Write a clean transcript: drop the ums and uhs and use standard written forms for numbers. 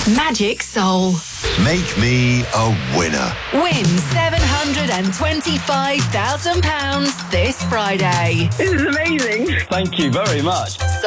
Magic Soul. Make me a winner. Win £725,000 this Friday. This is amazing. Thank you very much.